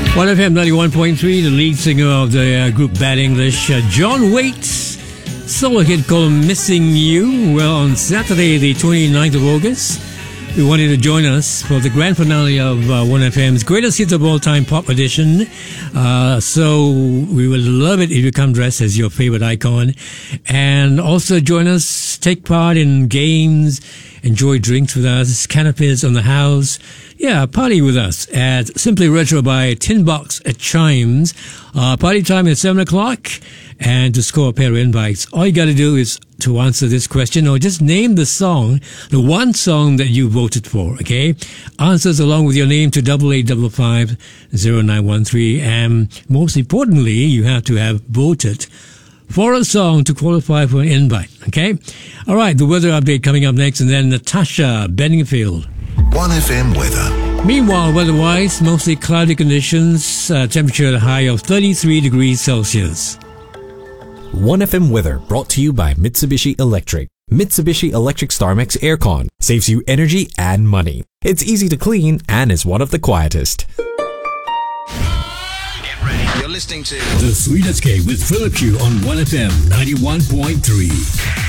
1FM 91.3, the lead singer of the group Bad English, John Waits. Solo hit called Missing You. Well, on Saturday, the 29th of August, we want you to join us for the grand finale of 1FM's Greatest Hits of All Time Pop Edition. So we would love it if you come dressed as your favorite icon. And also join us, take part in games, enjoy drinks with us, canopies on the house. Yeah, party with us at Simply Retro by Tin Box at Chimes. Party time is 7 o'clock. And to score a pair of invites, all you got to do is to answer this question or just name the song, the one song that you voted for, okay? Answers along with your name to 88550913. And most importantly, you have to have voted for a song to qualify for an invite, okay? All right, the weather update coming up next, and then Natasha Bedingfield. 1FM weather. Meanwhile, weather-wise, mostly cloudy conditions, temperature at a high of 33 degrees Celsius. 1FM weather brought to you by Mitsubishi Electric. Mitsubishi Electric StarMax Aircon saves you energy and money. It's easy to clean and is one of the quietest. Get ready. You're listening to The Sweet Escape with Philip Hugh on 1FM 91.3.